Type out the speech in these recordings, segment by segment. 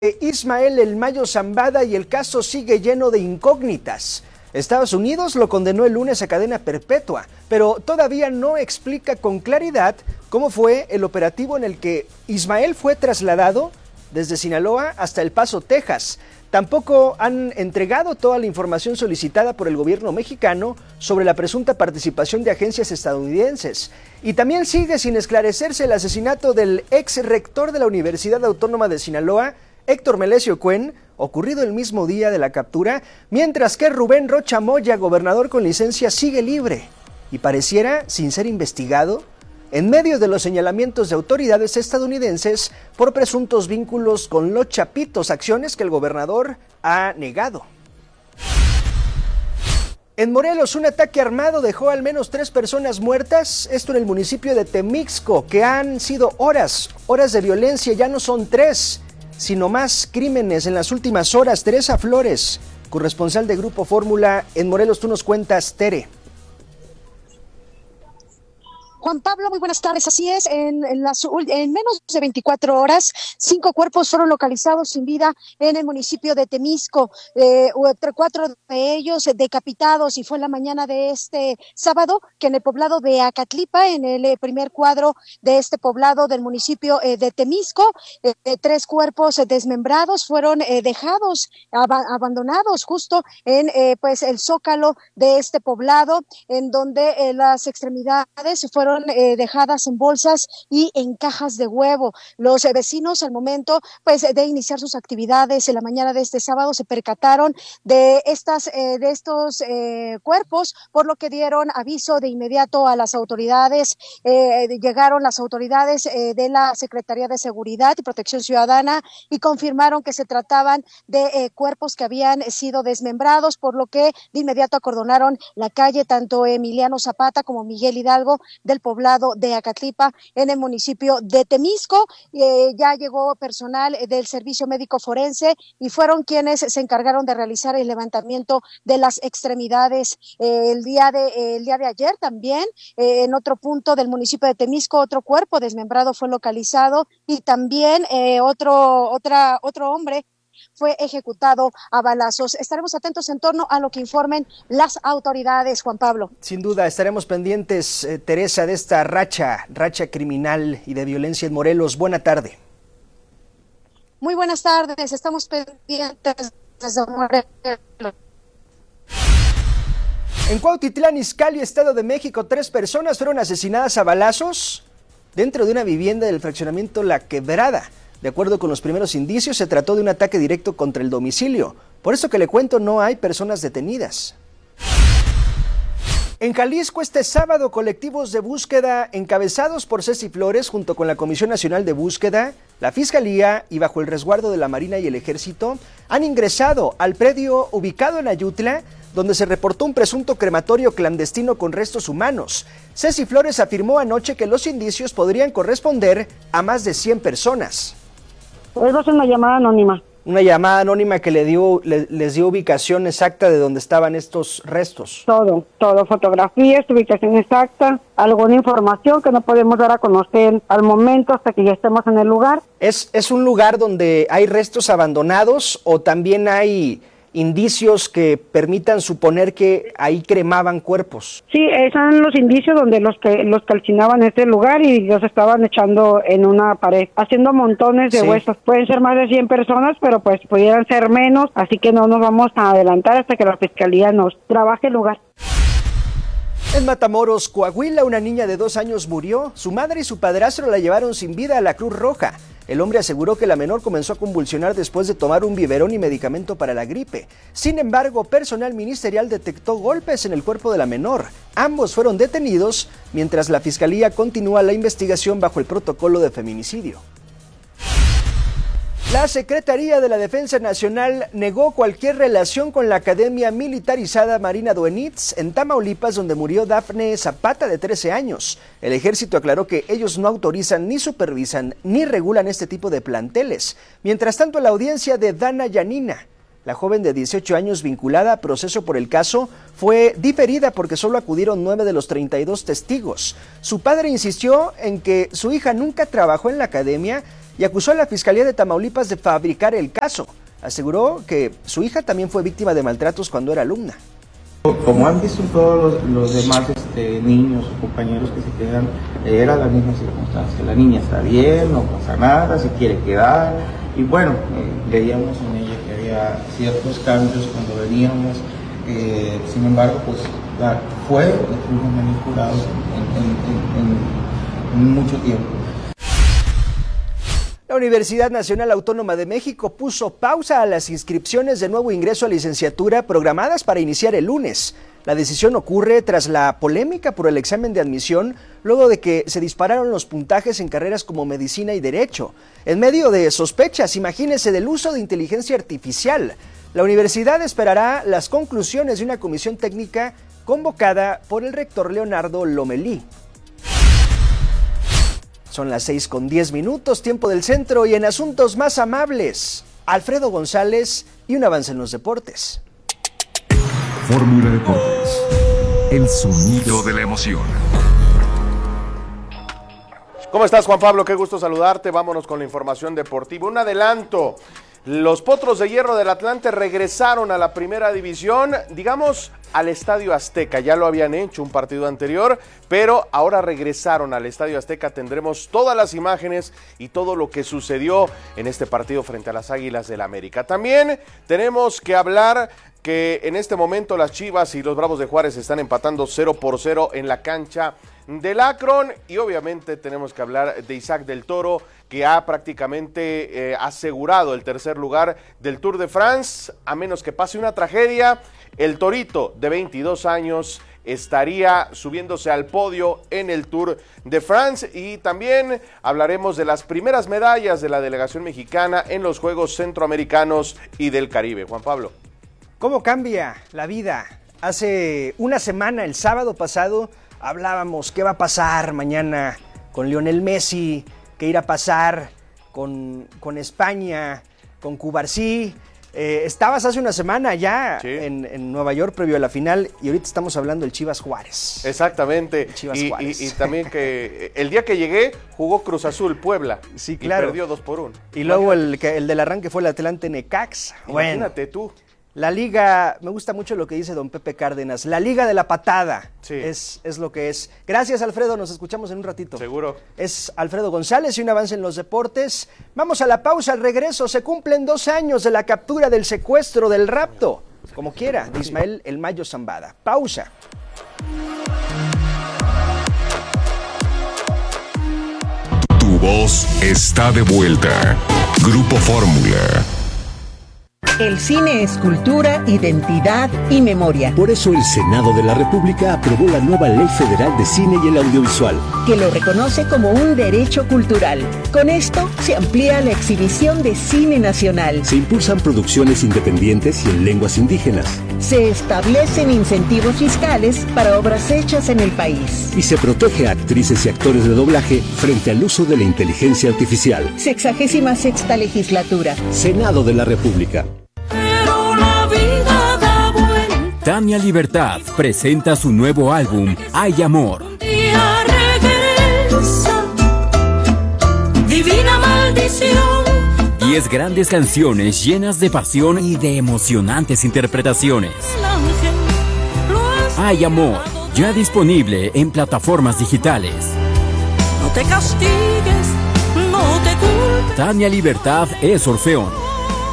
Ismael El Mayo Zambada y el caso sigue lleno de incógnitas. Estados Unidos lo condenó el lunes a cadena perpetua, pero todavía no explica con claridad cómo fue el operativo en el que Ismael fue trasladado desde Sinaloa hasta El Paso, Texas. Tampoco han entregado toda la información solicitada por el gobierno mexicano sobre la presunta participación de agencias estadounidenses. Y también sigue sin esclarecerse el asesinato del ex rector de la Universidad Autónoma de Sinaloa, Héctor Melesio Cuen, ocurrido el mismo día de la captura, mientras que Rubén Rocha Moya, gobernador con licencia, sigue libre y pareciera sin ser investigado en medio de los señalamientos de autoridades estadounidenses por presuntos vínculos con los Chapitos, acciones que el gobernador ha negado. En Morelos, un ataque armado dejó al menos 3 personas muertas, esto en el municipio de Temixco, que han sido horas de violencia, ya no son 3, sino más crímenes en las últimas horas. Teresa Flores, corresponsal de Grupo Fórmula en Morelos, tú nos cuentas, Tere. Juan Pablo, muy buenas tardes. Así es, en menos de 24 horas, 5 cuerpos fueron localizados sin vida en el municipio de Temisco, 4 de ellos decapitados, y fue en la mañana de este sábado que en el poblado de Acatlipa, en el primer cuadro de este poblado del municipio de Temisco, 3 cuerpos desmembrados fueron dejados, abandonados justo en el zócalo de este poblado, en donde las extremidades fueron dejadas en bolsas y en cajas de huevo. Los vecinos, al momento de iniciar sus actividades en la mañana de este sábado, se percataron de estos cuerpos, por lo que dieron aviso de inmediato a las autoridades. Llegaron las autoridades de la Secretaría de Seguridad y Protección Ciudadana y confirmaron que se trataban de cuerpos que habían sido desmembrados, por lo que de inmediato acordonaron la calle, tanto Emiliano Zapata como Miguel Hidalgo, del poblado de Acatlipa, en el municipio de Temisco. Ya llegó personal del Servicio Médico Forense y fueron quienes se encargaron de realizar el levantamiento de las extremidades. El día de ayer también, en otro punto del municipio de Temisco, otro cuerpo desmembrado fue localizado, y también otro hombre fue ejecutado a balazos. Estaremos atentos en torno a lo que informen las autoridades, Juan Pablo. Sin duda, estaremos pendientes, Teresa, de esta racha criminal y de violencia en Morelos. Buena tarde. Muy buenas tardes, estamos pendientes desde Morelos. En Cuautitlán Izcalli, Estado de México, 3 personas fueron asesinadas a balazos dentro de una vivienda del fraccionamiento La Quebrada. De acuerdo con los primeros indicios, se trató de un ataque directo contra el domicilio. Por eso que le cuento, no hay personas detenidas. En Jalisco, este sábado, colectivos de búsqueda encabezados por Ceci Flores, junto con la Comisión Nacional de Búsqueda, la Fiscalía y bajo el resguardo de la Marina y el Ejército, han ingresado al predio ubicado en Ayutla, donde se reportó un presunto crematorio clandestino con restos humanos. Ceci Flores afirmó anoche que los indicios podrían corresponder a más de 100 personas. Es una llamada anónima. Una llamada anónima que les dio ubicación exacta de donde estaban estos restos. Todo, fotografías, ubicación exacta, alguna información que no podemos dar a conocer al momento hasta que ya estemos en el lugar. ¿Es un lugar donde hay restos abandonados o también hay indicios que permitan suponer que ahí cremaban cuerpos? Sí, son los indicios donde los calcinaban ese lugar y los estaban echando en una pared, haciendo montones de huesos. Pueden ser más de 100 personas, pero pues pudieran ser menos, así que no nos vamos a adelantar hasta que la Fiscalía nos trabaje el lugar. En Matamoros, Coahuila, una niña de 2 años murió. Su madre y su padrastro la llevaron sin vida a la Cruz Roja. El hombre aseguró que la menor comenzó a convulsionar después de tomar un biberón y medicamento para la gripe. Sin embargo, personal ministerial detectó golpes en el cuerpo de la menor. Ambos fueron detenidos, mientras la Fiscalía continúa la investigación bajo el protocolo de feminicidio. La Secretaría de la Defensa Nacional negó cualquier relación con la Academia Militarizada Marina Duenitz en Tamaulipas, donde murió Dafne Zapata, de 13 años. El ejército aclaró que ellos no autorizan, ni supervisan, ni regulan este tipo de planteles. Mientras tanto, la audiencia de Dana Yanina, la joven de 18 años vinculada a proceso por el caso, fue diferida porque solo acudieron 9 de los 32 testigos. Su padre insistió en que su hija nunca trabajó en la academia y acusó a la Fiscalía de Tamaulipas de fabricar el caso. Aseguró que su hija también fue víctima de maltratos cuando era alumna. Como han visto todos los demás niños o compañeros que se quedan, era la misma circunstancia. La niña está bien, no pasa nada, se quiere quedar. Y bueno, veíamos en ella que había ciertos cambios cuando veníamos. Sin embargo, pues fuimos manipulados en mucho tiempo. La Universidad Nacional Autónoma de México puso pausa a las inscripciones de nuevo ingreso a licenciatura programadas para iniciar el lunes. La decisión ocurre tras la polémica por el examen de admisión, luego de que se dispararon los puntajes en carreras como medicina y derecho. En medio de sospechas, imagínense, del uso de inteligencia artificial. La universidad esperará las conclusiones de una comisión técnica convocada por el rector Leonardo Lomelí. Son las 6:10, tiempo del centro, y en asuntos más amables, Alfredo González y un avance en los deportes. Fórmula Deportes, el sonido de la emoción. ¿Cómo estás, Juan Pablo? Qué gusto saludarte. Vámonos con la información deportiva. Un adelanto. Los Potros de Hierro del Atlante regresaron a la primera división, digamos, al Estadio Azteca. Ya lo habían hecho un partido anterior, pero ahora regresaron al Estadio Azteca. Tendremos todas las imágenes y todo lo que sucedió en este partido frente a las Águilas del América. También tenemos que hablar que en este momento las Chivas y los Bravos de Juárez están empatando 0-0 en la cancha del Akron, y obviamente tenemos que hablar de Isaac del Toro, que ha prácticamente asegurado el tercer lugar del Tour de France. A menos que pase una tragedia, el Torito de 22 años estaría subiéndose al podio en el Tour de France. Y también hablaremos de las primeras medallas de la delegación mexicana en los Juegos Centroamericanos y del Caribe. Juan Pablo. ¿Cómo cambia la vida? Hace una semana, el sábado pasado, hablábamos qué va a pasar mañana con Lionel Messi, qué irá a pasar con España, con Cubarsí. Estabas hace una semana ya en Nueva York previo a la final, y ahorita estamos hablando del Chivas Juárez. Exactamente. Juárez. Y también que el día que llegué jugó Cruz Azul Puebla. Sí, claro. Y perdió 2-1. Y luego el del arranque fue el Atlante Necaxa. Imagínate tú. La liga, me gusta mucho lo que dice don Pepe Cárdenas, la liga de la patada, sí. es lo que es. Gracias, Alfredo, nos escuchamos en un ratito. Seguro. Es Alfredo González y un avance en los deportes. Vamos a la pausa, al regreso se cumplen 2 años de la captura, del secuestro, del rapto, como quiera, de Ismael El Mayo Zambada. Pausa. Tu voz está de vuelta. Grupo Fórmula. El cine es cultura, identidad y memoria. Por eso el Senado de la República aprobó la nueva Ley Federal de Cine y el Audiovisual, que lo reconoce como un derecho cultural. Con esto se amplía la exhibición de cine nacional. Se impulsan producciones independientes y en lenguas indígenas. Se establecen incentivos fiscales para obras hechas en el país. Y se protege a actrices y actores de doblaje frente al uso de la inteligencia artificial. 66ª legislatura. Senado de la República. Tania Libertad presenta su nuevo álbum, Hay Amor. Divina maldición. 10 grandes canciones llenas de pasión y de emocionantes interpretaciones. Hay Amor, ya disponible en plataformas digitales. No te castigues, no te culpes. Tania Libertad es Orfeón.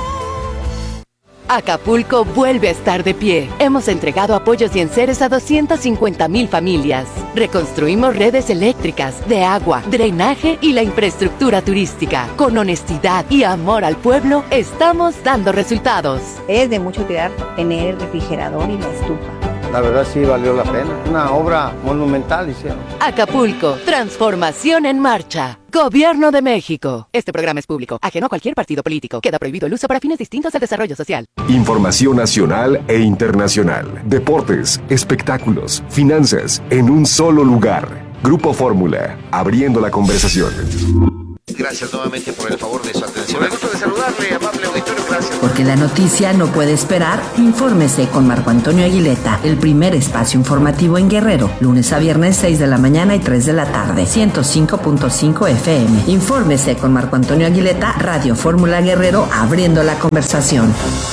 Acapulco vuelve a estar de pie. Hemos entregado apoyos y enseres a 250,000 familias. Reconstruimos redes eléctricas, de agua, drenaje y la infraestructura turística. Con honestidad y amor al pueblo, estamos dando resultados. Es de mucho cuidar tener el refrigerador y la estufa. La verdad sí valió la pena. Una obra monumental hicieron. Acapulco, transformación en marcha. Gobierno de México. Este programa es público, ajeno a cualquier partido político. Queda prohibido el uso para fines distintos al desarrollo social. Información nacional e internacional. Deportes, espectáculos, finanzas, en un solo lugar. Grupo Fórmula, abriendo la conversación. Gracias nuevamente por el favor de su atención. Me gusta de saludarle, amable auditorio. Gracias Porque la noticia no puede esperar, infórmese con Marco Antonio Aguileta, el primer espacio informativo en Guerrero, lunes a viernes 6 de la mañana y 3 de la tarde, 105.5 FM. Infórmese con Marco Antonio Aguileta, Radio Fórmula Guerrero, abriendo la conversación.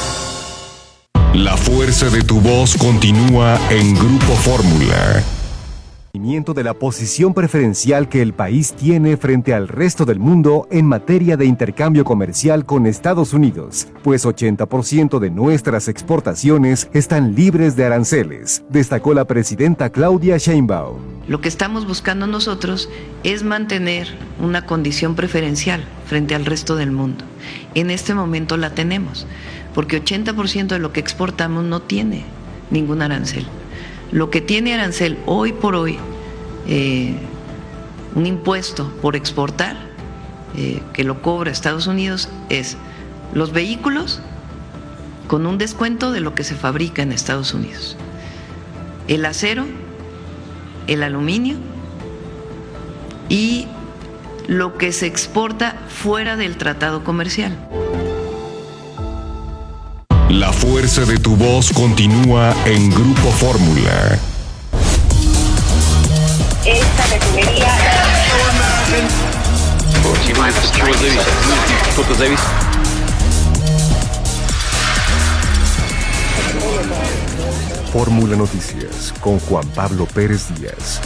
La fuerza de tu voz continúa en Grupo Fórmula. De la posición preferencial que el país tiene frente al resto del mundo en materia de intercambio comercial con Estados Unidos, pues 80% de nuestras exportaciones están libres de aranceles, destacó la presidenta Claudia Sheinbaum. Lo que estamos buscando nosotros es mantener una condición preferencial frente al resto del mundo. En este momento la tenemos, porque 80% de lo que exportamos no tiene ningún arancel. Lo que tiene arancel hoy por hoy, un impuesto por exportar, que lo cobra Estados Unidos, es los vehículos con un descuento de lo que se fabrica en Estados Unidos, el acero, el aluminio y lo que se exporta fuera del tratado comercial. La fuerza de tu voz continúa en Grupo Fórmula. Esta refinería. Fórmula Noticias con Juan Pablo Pérez Díaz.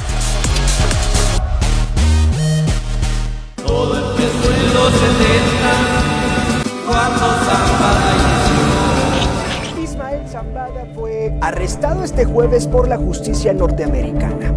Todo empezó en los 70, cuando Zambada inició. Ismael Zambada fue arrestado este jueves por la justicia norteamericana.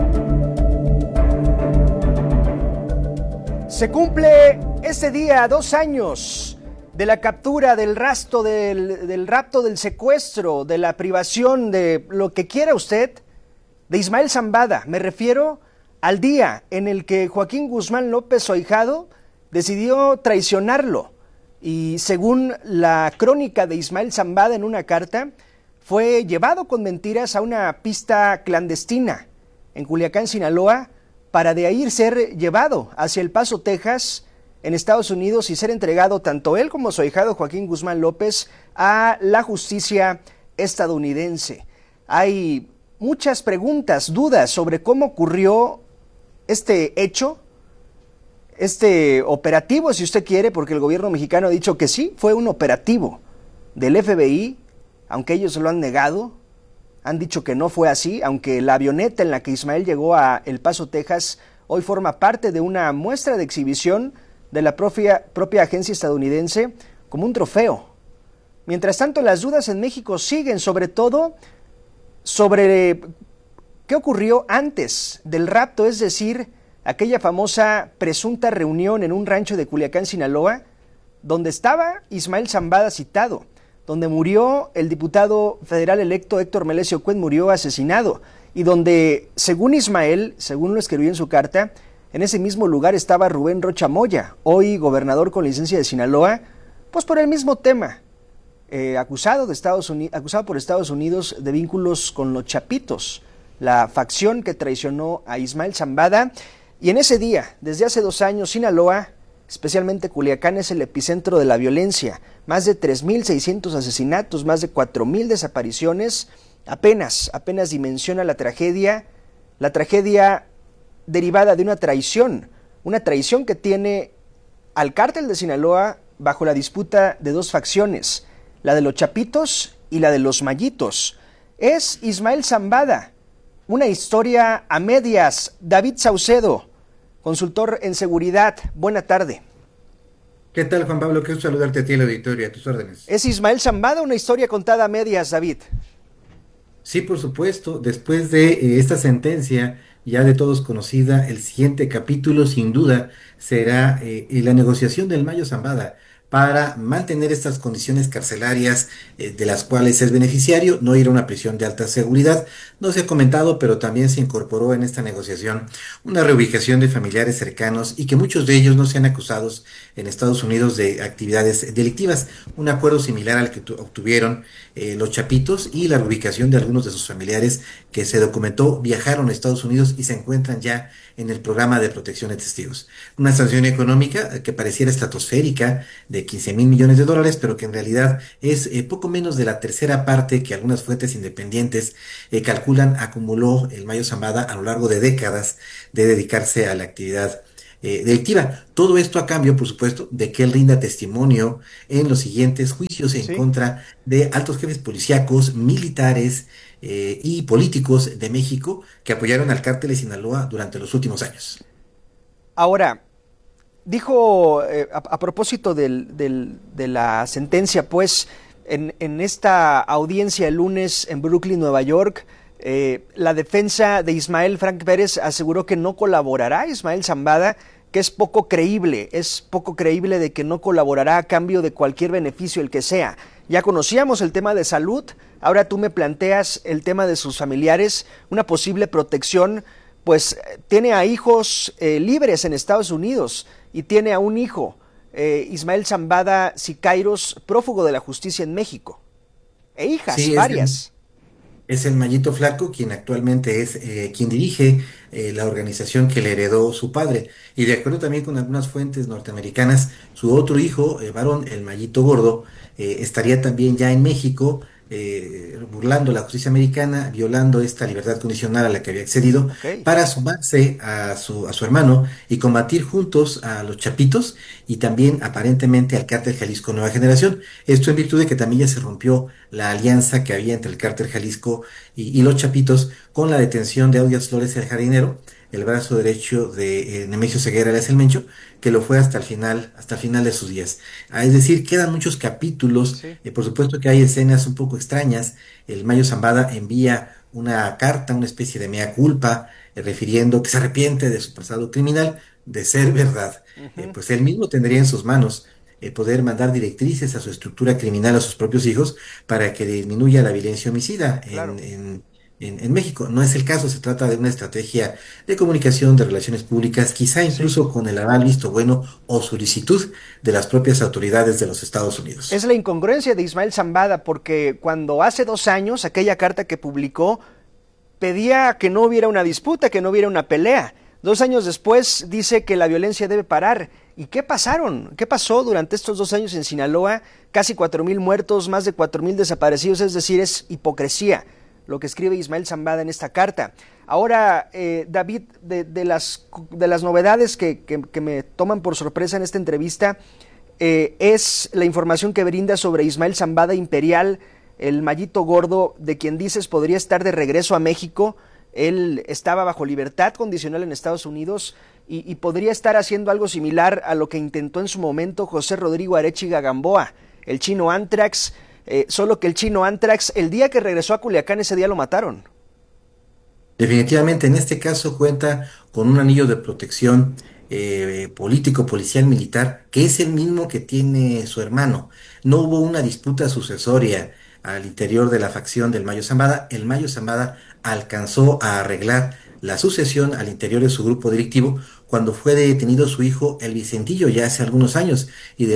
Se cumple este día 2 años de la captura, del rapto, del secuestro, de la privación, de lo que quiera usted, de Ismael Zambada. Me refiero al día en el que Joaquín Guzmán López, su ahijado, decidió traicionarlo. Y según la crónica de Ismael Zambada en una carta, fue llevado con mentiras a una pista clandestina en Culiacán, Sinaloa, para de ahí ser llevado hacia El Paso, Texas, en Estados Unidos, y ser entregado tanto él como su ahijado Joaquín Guzmán López a la justicia estadounidense. Hay muchas preguntas, dudas sobre cómo ocurrió este hecho, este operativo, si usted quiere, porque el gobierno mexicano ha dicho que sí, fue un operativo del FBI, aunque ellos lo han negado. Han dicho que no fue así, aunque la avioneta en la que Ismael llegó a El Paso, Texas, hoy forma parte de una muestra de exhibición de la propia agencia estadounidense como un trofeo. Mientras tanto, las dudas en México siguen, sobre todo sobre qué ocurrió antes del rapto, es decir, aquella famosa presunta reunión en un rancho de Culiacán, Sinaloa, donde estaba Ismael Zambada citado, donde murió el diputado federal electo Héctor Melesio Cuen, murió asesinado, y donde, según Ismael, según lo escribió en su carta, en ese mismo lugar estaba Rubén Rocha Moya, hoy gobernador con licencia de Sinaloa, pues por el mismo tema, acusado por Estados Unidos de vínculos con los Chapitos, la facción que traicionó a Ismael Zambada. Y en ese día, desde hace 2 años, Sinaloa, especialmente Culiacán, es el epicentro de la violencia. Más de 3.600 asesinatos, más de 4.000 desapariciones. Apenas dimensiona la tragedia derivada de una traición que tiene al cártel de Sinaloa bajo la disputa de 2 facciones, la de los Chapitos y la de los Mayitos. Es Ismael Zambada, una historia a medias. David Saucedo, consultor en seguridad, buena tarde. ¿Qué tal, Juan Pablo? Qué gusto saludarte a ti, el auditorio, a tus órdenes. ¿Es Ismael Zambada una historia contada a medias, David? Sí, por supuesto. Después de esta sentencia, ya de todos conocida, el siguiente capítulo, sin duda, será la negociación del Mayo Zambada para mantener estas condiciones carcelarias de las cuales es beneficiario, no ir a una prisión de alta seguridad. No se ha comentado, pero también se incorporó en esta negociación una reubicación de familiares cercanos y que muchos de ellos no sean acusados en Estados Unidos de actividades delictivas. Un acuerdo similar al que obtuvieron los Chapitos, y la reubicación de algunos de sus familiares que se documentó viajaron a Estados Unidos y se encuentran ya en el programa de protección de testigos. Una sanción económica que pareciera estratosférica, de de 15,000 millones de dólares, pero que en realidad es poco menos de la tercera parte que algunas fuentes independientes calculan acumuló el Mayo Zambada a lo largo de décadas de dedicarse a la actividad delictiva. Todo esto a cambio, por supuesto, de que él rinda testimonio en los siguientes juicios en contra de altos jefes policíacos, militares y políticos de México que apoyaron al cártel de Sinaloa durante los últimos años. Ahora, dijo, a propósito de la sentencia, pues, en esta audiencia el lunes en Brooklyn, Nueva York, la defensa de Ismael Frank Pérez aseguró que no colaborará Ismael Zambada, que es poco creíble de que no colaborará a cambio de cualquier beneficio, el que sea. Ya conocíamos el tema de salud, ahora tú me planteas el tema de sus familiares, una posible protección, pues tiene a hijos libres en Estados Unidos y tiene a un hijo, Ismael Zambada Siqueiros, prófugo de la justicia en México, e hijas varias. Es el Mayito Flaco quien actualmente es quien dirige la organización que le heredó su padre. Y de acuerdo también con algunas fuentes norteamericanas, su otro hijo, varón, el Mayito Gordo, estaría también ya en México burlando la justicia americana, violando esta libertad condicional a la que había accedido, para sumarse a su hermano y combatir juntos a los Chapitos y también aparentemente al cártel Jalisco Nueva Generación. Esto en virtud de que también ya se rompió la alianza que había entre el cártel Jalisco y los Chapitos con la detención de Audias Flores el Jardinero, el brazo derecho de Nemesio Ceguera alias el Mencho, que lo fue hasta el final de sus días. Es decir, quedan muchos capítulos, por supuesto que hay escenas un poco extrañas. El Mayo Zambada envía una carta, una especie de mea culpa, refiriendo que se arrepiente de su pasado criminal, de ser verdad. Pues él mismo tendría en sus manos poder mandar directrices a su estructura criminal, a sus propios hijos, para que disminuya la violencia homicida en México. No es el caso, se trata de una estrategia de comunicación, de relaciones públicas, quizá incluso con el aval visto bueno o solicitud de las propias autoridades de los Estados Unidos. Es la incongruencia de Ismael Zambada, porque cuando hace 2 años, aquella carta que publicó pedía que no hubiera una disputa, que no hubiera una pelea. 2 años después dice que la violencia debe parar. ¿Y qué pasaron? ¿Qué pasó durante estos 2 años en Sinaloa? Casi 4,000 muertos, más de 4,000 desaparecidos, es decir, es hipocresía lo que escribe Ismael Zambada en esta carta. Ahora, David, de las novedades que me toman por sorpresa en esta entrevista, es la información que brinda sobre Ismael Zambada Imperial, el Mayito Gordo, de quien dices podría estar de regreso a México. Él estaba bajo libertad condicional en Estados Unidos y podría estar haciendo algo similar a lo que intentó en su momento José Rodrigo Arechiga Gamboa, el chino Antrax, solo que el chino Antrax, el día que regresó a Culiacán, ese día lo mataron. Definitivamente en este caso cuenta con un anillo de protección político, policial, militar, que es el mismo que tiene su hermano. No hubo una disputa sucesoria al interior de la facción del Mayo Zambada. El Mayo Zambada alcanzó a arreglar la sucesión al interior de su grupo delictivo cuando fue detenido su hijo el Vicentillo ya hace algunos años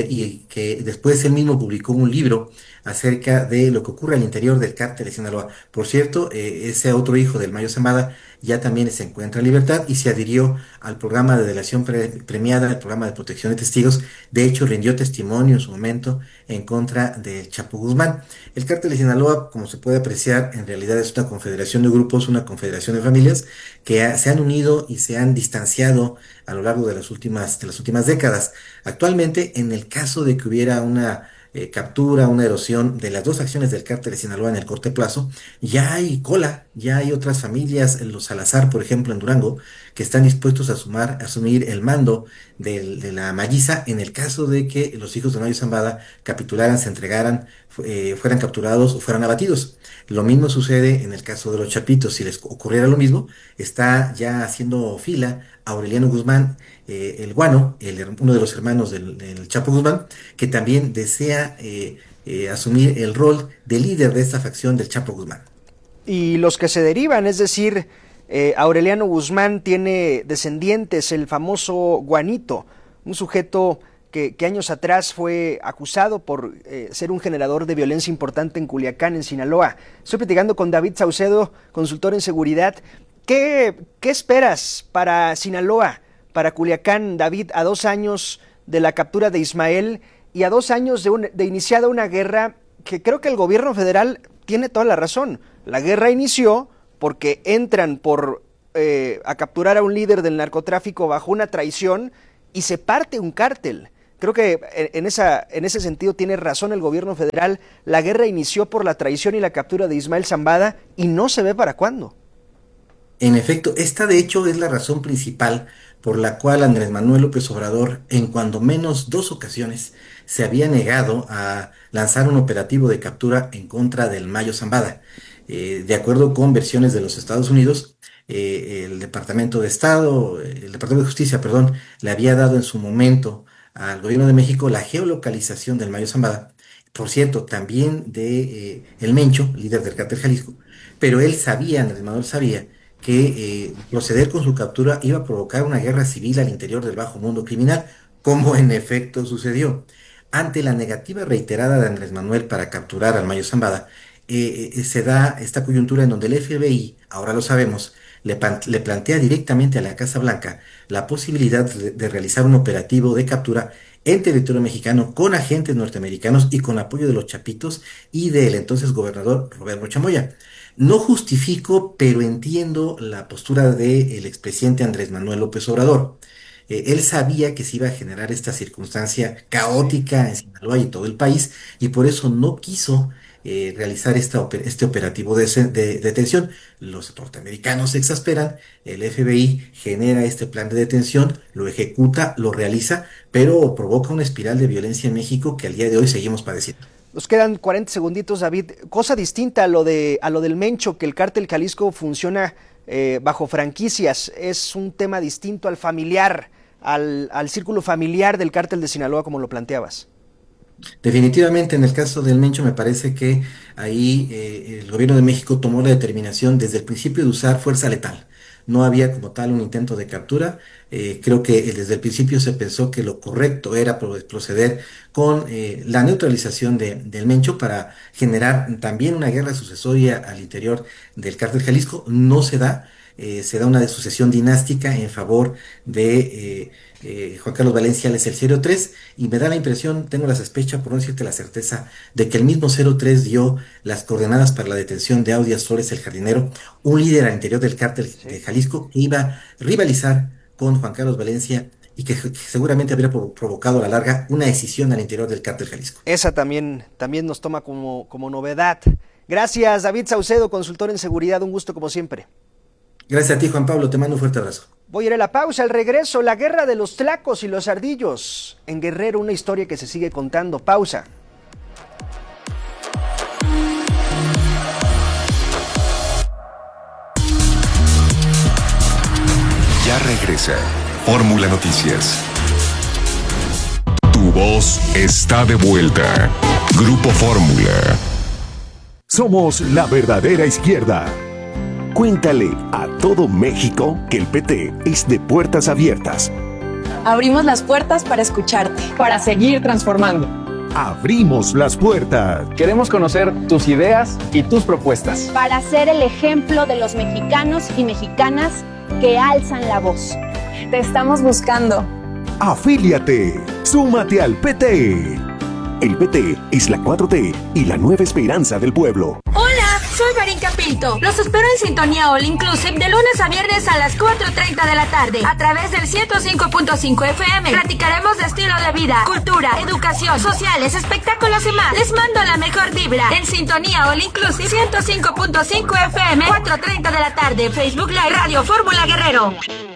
y que después él mismo publicó un libro acerca de lo que ocurre al interior del cártel de Sinaloa. Por cierto, ese otro hijo del Mayo Zambada ya también se encuentra en libertad y se adhirió al programa de delación premiada, el programa de protección de testigos. De hecho, rindió testimonio en su momento en contra del Chapo Guzmán. El cártel de Sinaloa, como se puede apreciar, en realidad es una confederación de grupos, una confederación de familias que se han unido y se han distanciado a lo largo de las últimas décadas. Actualmente, en el caso de que hubiera una captura, una erosión de las 2 acciones del cártel de Sinaloa en el corto plazo, ya hay cola, ya hay otras familias, los Salazar, por ejemplo, en Durango, que están dispuestos a asumir el mando de la Malliza en el caso de que los hijos de Mayo Zambada capitularan, se entregaran, fueran capturados o fueran abatidos. Lo mismo sucede en el caso de los Chapitos. Si les ocurriera lo mismo, está ya haciendo fila Aureliano Guzmán, el Guano, uno de los hermanos del Chapo Guzmán, que también desea asumir el rol de líder de esta facción del Chapo Guzmán. Y los que se derivan, es decir, Aureliano Guzmán tiene descendientes, el famoso Guanito, un sujeto que años atrás fue acusado por ser un generador de violencia importante en Culiacán, en Sinaloa. Estoy platicando con David Saucedo, consultor en seguridad. ¿Qué esperas para Sinaloa, para Culiacán, David, a 2 años de la captura de Ismael? y a 2 años de iniciada una guerra que creo que el gobierno federal tiene toda la razón. La guerra inició porque entran a capturar a un líder del narcotráfico bajo una traición y se parte un cártel. Creo que en ese sentido tiene razón el gobierno federal. La guerra inició por la traición y la captura de Ismael Zambada y no se ve para cuándo. En efecto, esta de hecho es la razón principal por la cual Andrés Manuel López Obrador, en cuando menos 2 ocasiones, se había negado a lanzar un operativo de captura en contra del Mayo Zambada. De acuerdo con versiones de los Estados Unidos, el Departamento de Justicia, le había dado en su momento al gobierno de México la geolocalización del Mayo Zambada, por cierto, también de El Mencho, líder del cártel Jalisco, pero Andrés Manuel sabía que proceder con su captura iba a provocar una guerra civil al interior del bajo mundo criminal, como en efecto sucedió. Ante la negativa reiterada de Andrés Manuel para capturar al Mayo Zambada, se da esta coyuntura en donde el FBI, ahora lo sabemos, le plantea directamente a la Casa Blanca la posibilidad de realizar un operativo de captura en territorio mexicano con agentes norteamericanos y con apoyo de los Chapitos y del entonces gobernador Roberto Chamoya. No justifico, pero entiendo la postura del expresidente Andrés Manuel López Obrador. Él sabía que se iba a generar esta circunstancia caótica en Sinaloa y todo el país, y por eso no quiso realizar este operativo de detención. Los norteamericanos se exasperan, el FBI genera este plan de detención, lo ejecuta, lo realiza, pero provoca una espiral de violencia en México que al día de hoy seguimos padeciendo. Nos quedan 40 segunditos, David. Cosa distinta a lo del Mencho, que el cártel Jalisco funciona bajo franquicias. Es un tema distinto al familiar, al círculo familiar del cártel de Sinaloa, como lo planteabas. Definitivamente, en el caso del Mencho, me parece que ahí el gobierno de México tomó la determinación desde el principio de usar fuerza letal. No había como tal un intento de captura. Creo que desde el principio se pensó que lo correcto era proceder con la neutralización del Mencho para generar también una guerra sucesoria al interior del cártel Jalisco. No se da. Se da una sucesión dinástica en favor de Juan Carlos Valencia, él es el 03, y me da la impresión, tengo la sospecha, por no decirte la certeza, de que el mismo 03 dio las coordenadas para la detención de Audias Flores, el jardinero, un líder al interior del cártel de Jalisco que iba a rivalizar con Juan Carlos Valencia y que seguramente habría provocado a la larga una decisión al interior del cártel Jalisco. Esa también nos toma como novedad. Gracias, David Saucedo, consultor en seguridad, un gusto como siempre. Gracias a ti, Juan Pablo, te mando un fuerte abrazo. Voy a ir a la pausa, al regreso, la guerra de los tlacos y los ardillos. En Guerrero, una historia que se sigue contando. Pausa. Ya regresa Fórmula Noticias. Tu voz está de vuelta. Grupo Fórmula. Somos la verdadera izquierda. Cuéntale a todo México que el PT es de puertas abiertas. Abrimos las puertas para escucharte, para seguir transformando. Abrimos las puertas. Queremos conocer tus ideas y tus propuestas. Para ser el ejemplo de los mexicanos y mexicanas que alzan la voz. Te estamos buscando. Afíliate. Súmate al PT. El PT es la 4T y la nueva esperanza del pueblo. Hola, soy Marinka Pinto. Los espero en Sintonía All Inclusive de lunes a viernes a las 4:30 de la tarde a través del 105.5 FM. Platicaremos de estilo de vida, cultura, educación, sociales, espectáculos y más. Les mando la mejor vibra en Sintonía All Inclusive 105.5 FM, 4:30 de la tarde. Facebook Live, Radio Fórmula Guerrero.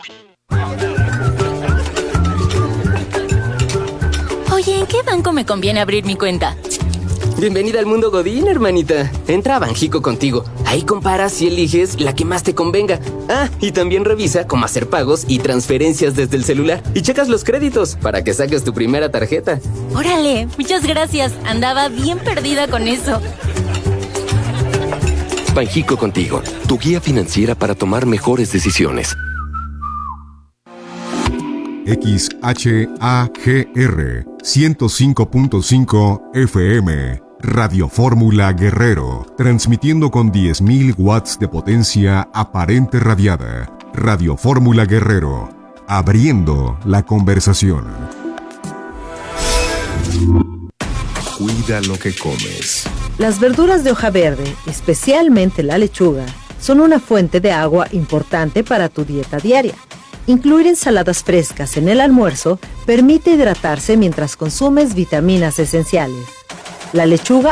Oye, ¿en qué banco me conviene abrir mi cuenta? Bienvenida al mundo Godín, hermanita. Entra a Banjico Contigo. Ahí comparas y eliges la que más te convenga. Ah, y también revisa cómo hacer pagos y transferencias desde el celular. Y checas los créditos para que saques tu primera tarjeta. ¡Órale! Muchas gracias. Andaba bien perdida con eso. Banjico Contigo, tu guía financiera para tomar mejores decisiones. XHAGR 105.5 FM Radio Fórmula Guerrero, transmitiendo con 10.000 watts de potencia aparente radiada. Radio Fórmula Guerrero, abriendo la conversación. Cuida lo que comes. Las verduras de hoja verde, especialmente la lechuga, son una fuente de agua importante para tu dieta diaria. Incluir ensaladas frescas en el almuerzo permite hidratarse mientras consumes vitaminas esenciales. La lechuga